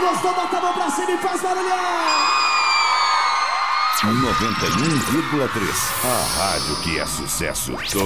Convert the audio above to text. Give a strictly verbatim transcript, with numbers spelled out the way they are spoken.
gostou, bota a mão pra cima e faz barulhão. noventa e um vírgula três. A rádio que é sucesso.